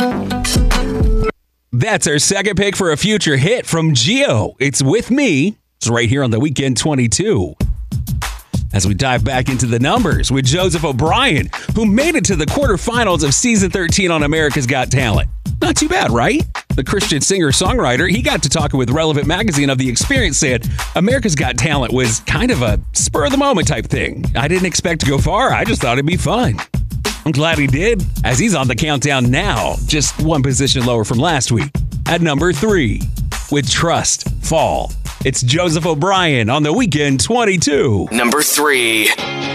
That's our second pick for a future hit from Geo. It's With Me. It's right here on the Weekend 22. As we dive back into the numbers with Joseph O'Brien, who made it to the quarterfinals of Season 13 on America's Got Talent. Not too bad, right? The Christian singer-songwriter, he got to talking with Relevant Magazine of the experience, said America's Got Talent was kind of a spur-of-the-moment type thing. I didn't expect to go far. I just thought it'd be fun. I'm glad he did, as he's on the countdown now, just one position lower from last week. At number 3, with Trust, Fall. It's Joseph O'Brien on the Weekend 22. Number 3.